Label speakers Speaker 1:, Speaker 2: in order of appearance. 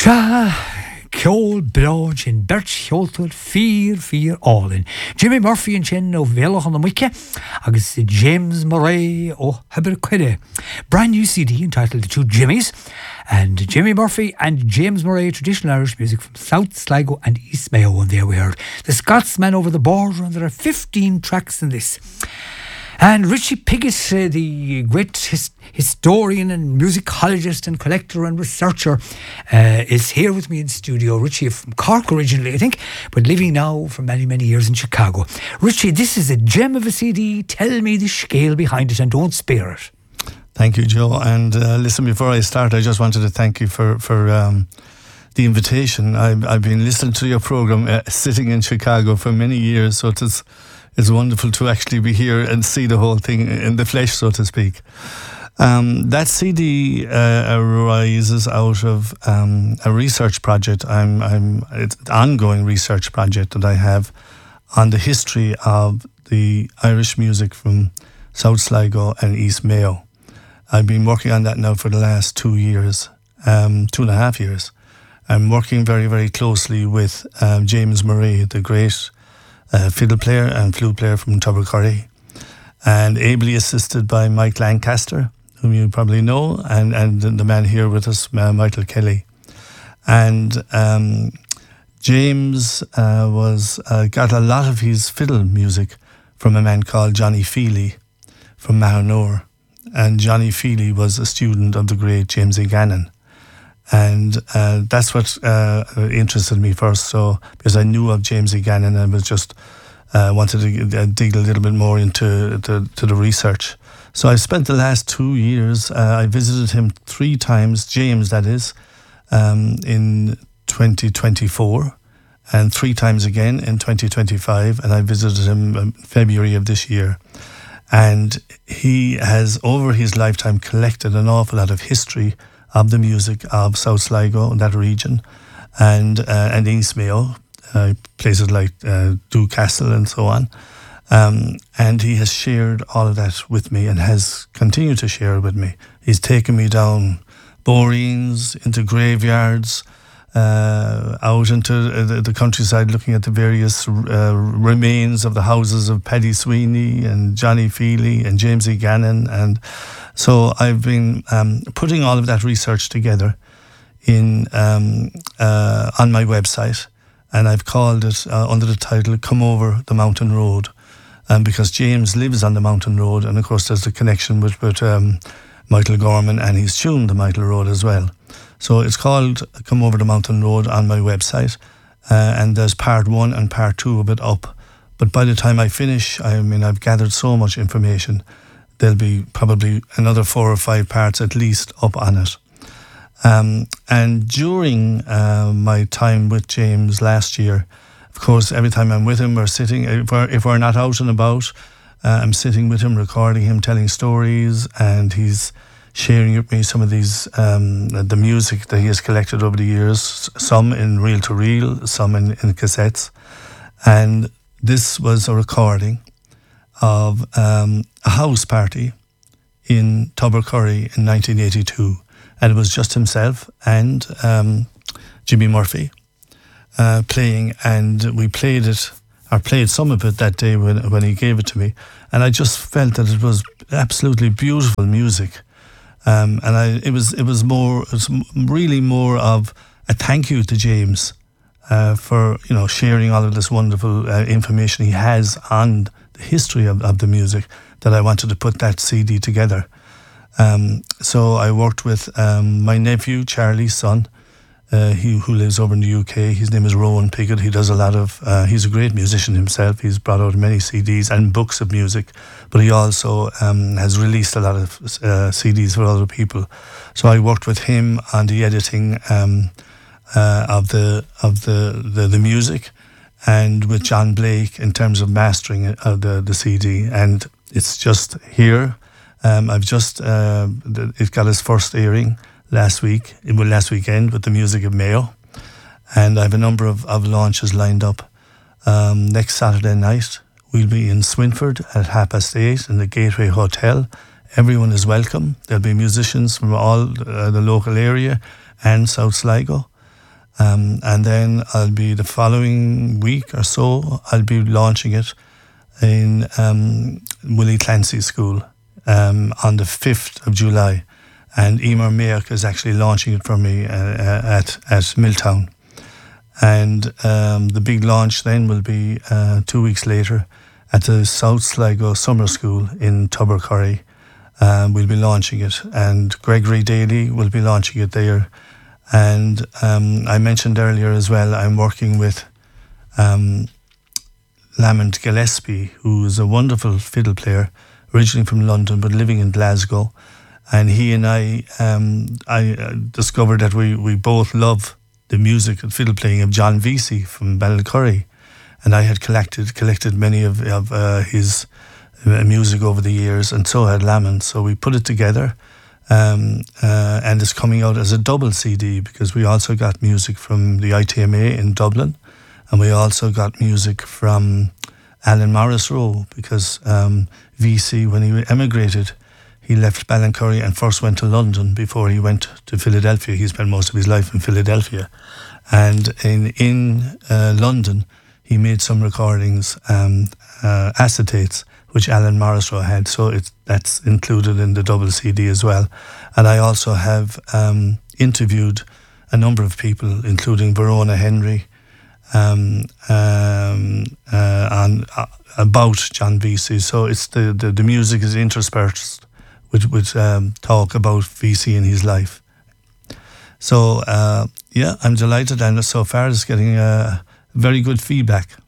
Speaker 1: Sha Ceol Braj in Bert Sholtud Fear Allin. Jimmy Murphy and Chen of Velach on the Wicca, agus James Murray o Haberquide. Brand new CD entitled The Two Jimmys, and Jimmy Murphy and James Murray, traditional Irish music from South Sligo and East Mayo. And there we heard The Scotsman Over the Border, and there are 15 tracks in this. And Richie Piggott, the great historian and musicologist and collector and researcher, is here with me in studio. Richie from Cork originally, I think, but living now for many, many years in Chicago. Richie, this is a gem of a CD. Tell me the scale behind it and don't spare it.
Speaker 2: Thank you, Joe. And listen, before I start, I just wanted to thank you for the invitation. I've been listening to your program sitting in Chicago for many years, so it's wonderful to actually be here and see the whole thing in the flesh, so to speak. That CD arises out of a research project. It's an ongoing research project that I have on the history of the Irish music from South Sligo and East Mayo. I've been working on that now for the last 2 years, 2.5 years. I'm working very, very closely with James Murray, the great fiddle player and flute player from Tubbercurry, and ably assisted by Mike Lancaster, whom you probably know, and the man here with us, Michael Kelly. And James got a lot of his fiddle music from a man called Johnny Feely from Mahonor. And Johnny Feely was a student of the great James E. Gannon. And that's what interested me first. So because I knew of James E. Gannon, I was just wanted to dig a little bit more into the research. So I spent the last 2 years. I visited him 3 times, James, that is, in 2024, and 3 times again in 2025. And I visited him in February of this year. And he has, over his lifetime, collected an awful lot of history of the music of South Sligo and that region, and East Mayo, places like Castle and so on. And he has shared all of that with me and has continued to share it with me. He's taken me down boreens, into graveyards, out into the countryside, looking at the various remains of the houses of Paddy Sweeney and Johnny Feely and James E. Gannon. And so I've been putting all of that research together in on my website, and I've called it under the title Come Over the Mountain Road, because James lives on the mountain road, and of course there's the connection with Michael Gorman and his tune, The Michael Road, as well. So it's called Come Over the Mountain Road on my website, and there's part 1 and part 2 of it up. But by the time I finish, I've gathered so much information, there'll be probably another 4 or 5 parts at least up on it. And during my time with James last year, of course, every time I'm with him, we're sitting, if we're not out and about, I'm sitting with him, recording him, telling stories, and he's sharing with me some of these, the music that he has collected over the years, some in reel-to-reel, some in cassettes. And this was a recording of a house party in Tubbercurry in 1982. And it was just himself and Jimmy Murphy playing, and we played some of it that day when he gave it to me. And I just felt that it was absolutely beautiful music. And it was really more of a thank you to James for sharing all of this wonderful information he has on the history of the music, that I wanted to put that CD together. So I worked with my nephew, Charlie's son, who lives over in the UK. His name is Rowan Piggott. He does a lot of, he's a great musician himself. He's brought out many CDs and books of music, but he also has released a lot of CDs for other people. So I worked with him on the editing of the music, and with John Blake in terms of mastering of the CD. And it's just here. It got its first airing last weekend with the Music of Mayo, and I have a number of launches lined up. Next Saturday night we'll be in Swinford at 8:30 in the Gateway Hotel. Everyone is welcome. There'll be musicians from all the local area and South Sligo. And then I'll be the following week or so, I'll be launching it in Willie Clancy School on the 5th of July. And Emer Mayock is actually launching it for me at Milltown. And the big launch then will be 2 weeks later at the South Sligo Summer School in Tubbercurry. We'll be launching it, and Gregory Daly will be launching it there. And I mentioned earlier as well, I'm working with Lamont Gillespie, who is a wonderful fiddle player, originally from London but living in Glasgow. And he and I discovered that we both love the music and fiddle playing of John Vesey from Ballycurry. And I had collected many of his music over the years, and so had Lamont. So we put it together, and it's coming out as a double CD, because we also got music from the ITMA in Dublin, and we also got music from Alan Morris Rowe, because VC, when he emigrated, he left Ballincurry and first went to London before he went to Philadelphia. He spent most of his life in Philadelphia. And in London, he made some recordings, acetates, which Alan Morris Rowe had. So that's included in the double CD as well. And I also have interviewed a number of people, including Verona Henry, about John Vesey. So it's the music is interspersed with talk about Vesey and his life. So I'm delighted, and so far it's getting very good feedback.